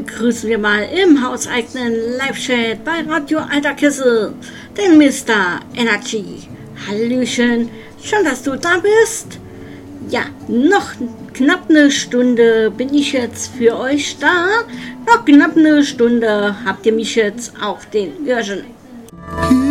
begrüßen wir mal im hauseigenen Live-Chat bei Radio Alter Kessel den Mr. Energy. Hallöchen, schön, dass du da bist. Ja, noch knapp eine Stunde bin ich jetzt für euch da. Noch knapp eine Stunde habt ihr mich jetzt auf den Ohren.